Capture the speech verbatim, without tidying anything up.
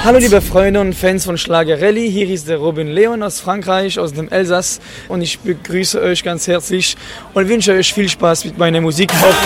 Hallo liebe Freunde und Fans von Schlagerelli, hier ist der Robin Leon aus Frankreich, aus dem Elsass und ich begrüße euch ganz herzlich und wünsche euch viel Spaß mit meiner Musik. Auf